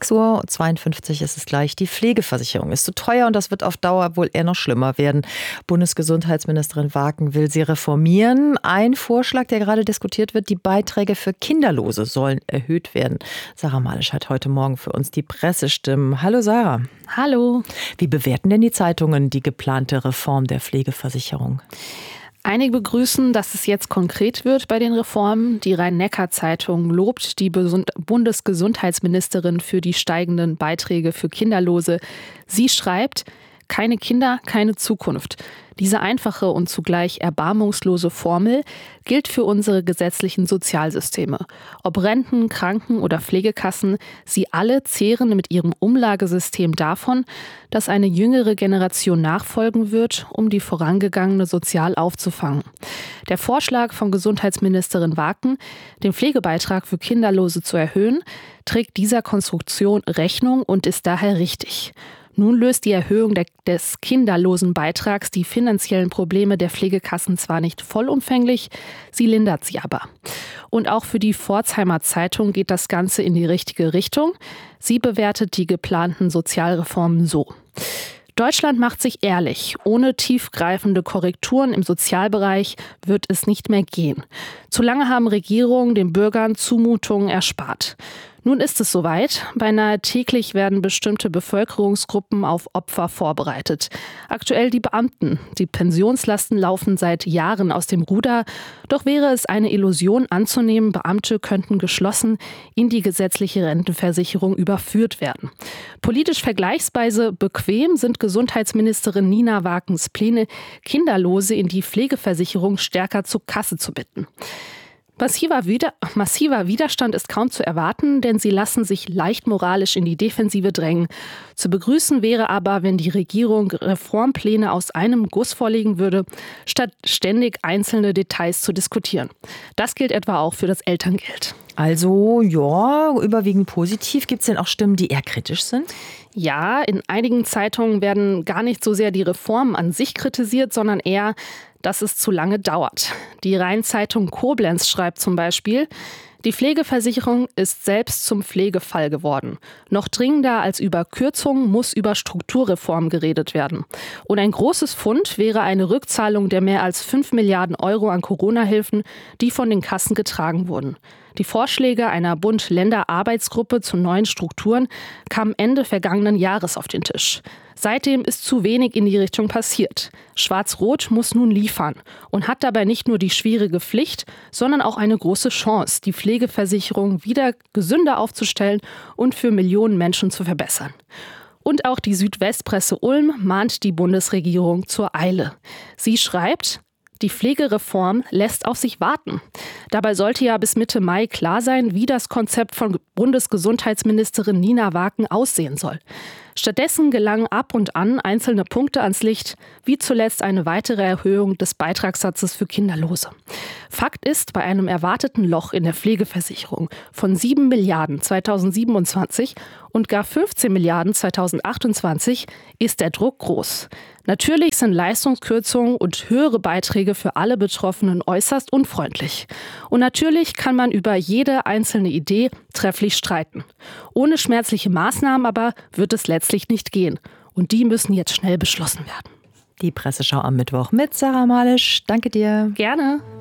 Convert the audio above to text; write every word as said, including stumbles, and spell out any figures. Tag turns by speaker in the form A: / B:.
A: sechs Uhr zweiundfünfzig ist es gleich. Die Pflegeversicherung ist zu teuer und das wird auf Dauer wohl eher noch schlimmer werden. Bundesgesundheitsministerin Waken will sie reformieren. Ein Vorschlag, der gerade diskutiert wird, die Beiträge für Kinderlose sollen erhöht werden. Sarah Malisch hat heute Morgen für uns die Pressestimmen. Hallo Sarah.
B: Hallo.
A: Wie bewerten denn die Zeitungen die geplante Reform der Pflegeversicherung?
B: Einige begrüßen, dass es jetzt konkret wird bei den Reformen. Die Rhein-Neckar-Zeitung lobt die Bundesgesundheitsministerin für die steigenden Beiträge für Kinderlose. Sie schreibt: Keine Kinder, keine Zukunft. Diese einfache und zugleich erbarmungslose Formel gilt für unsere gesetzlichen Sozialsysteme. Ob Renten, Kranken- oder Pflegekassen, sie alle zehren mit ihrem Umlagesystem davon, dass eine jüngere Generation nachfolgen wird, um die vorangegangene sozial aufzufangen. Der Vorschlag von Gesundheitsministerin Waken, den Pflegebeitrag für Kinderlose zu erhöhen, trägt dieser Konstruktion Rechnung und ist daher richtig. Nun löst die Erhöhung der, des Kinderlosenbeitrags die finanziellen Probleme der Pflegekassen zwar nicht vollumfänglich, sie lindert sie aber. Und auch für die Pforzheimer Zeitung geht das Ganze in die richtige Richtung. Sie bewertet die geplanten Sozialreformen so: Deutschland macht sich ehrlich. Ohne tiefgreifende Korrekturen im Sozialbereich wird es nicht mehr gehen. Zu lange haben Regierungen den Bürgern Zumutungen erspart. Nun ist es soweit. Beinahe täglich werden bestimmte Bevölkerungsgruppen auf Opfer vorbereitet. Aktuell die Beamten. Die Pensionslasten laufen seit Jahren aus dem Ruder. Doch wäre es eine Illusion anzunehmen, Beamte könnten geschlossen in die gesetzliche Rentenversicherung überführt werden. Politisch vergleichsweise bequem sind Gesundheitsministerin Nina Wakens Pläne, Kinderlose in die Pflegeversicherung stärker zur Kasse zu bitten. Massiver, Wider- massiver Widerstand ist kaum zu erwarten, denn sie lassen sich leicht moralisch in die Defensive drängen. Zu begrüßen wäre aber, wenn die Regierung Reformpläne aus einem Guss vorlegen würde, statt ständig einzelne Details zu diskutieren. Das gilt etwa auch für das Elterngeld.
A: Also ja, überwiegend positiv. Gibt es denn auch Stimmen, die eher kritisch sind?
B: Ja, in einigen Zeitungen werden gar nicht so sehr die Reformen an sich kritisiert, sondern eher, dass es zu lange dauert. Die Rhein-Zeitung Koblenz schreibt zum Beispiel: Die Pflegeversicherung ist selbst zum Pflegefall geworden. Noch dringender als über Kürzungen muss über Strukturreform geredet werden. Und ein großes Fund wäre eine Rückzahlung der mehr als fünf Milliarden Euro an Corona-Hilfen, die von den Kassen getragen wurden. Die Vorschläge einer Bund-Länder-Arbeitsgruppe zu neuen Strukturen kamen Ende vergangenen Jahres auf den Tisch. Seitdem ist zu wenig in die Richtung passiert. Schwarz-Rot muss nun liefern und hat dabei nicht nur die schwierige Pflicht, sondern auch eine große Chance, die Pflegeversicherung wieder gesünder aufzustellen und für Millionen Menschen zu verbessern. Und auch die Südwestpresse Ulm mahnt die Bundesregierung zur Eile. Sie schreibt: Die Pflegereform lässt auf sich warten. Dabei sollte ja bis Mitte Mai klar sein, wie das Konzept von Bundesgesundheitsministerin Nina Waken aussehen soll. Stattdessen gelangen ab und an einzelne Punkte ans Licht, wie zuletzt eine weitere Erhöhung des Beitragssatzes für Kinderlose. Fakt ist, bei einem erwarteten Loch in der Pflegeversicherung von sieben Milliarden zweitausendsiebenundzwanzig und gar fünfzehn Milliarden zweitausendachtundzwanzig ist der Druck groß. Natürlich sind Leistungskürzungen und höhere Beiträge für alle Betroffenen äußerst unfreundlich. Und natürlich kann man über jede einzelne Idee trefflich streiten. Ohne schmerzliche Maßnahmen aber wird es letztlich nicht gehen. Und die müssen jetzt schnell beschlossen werden.
A: Die Presseschau am Mittwoch mit Sarah Malisch. Danke dir.
B: Gerne.